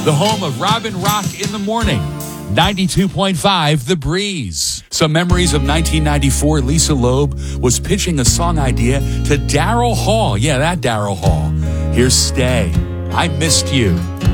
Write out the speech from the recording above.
the home of Robin Rock in the Morning. 92.5 The Breeze. Some memories of 1994. Lisa Loeb was pitching a song idea to Daryl Hall. Yeah, that Daryl Hall. Here's Stay. I Missed You.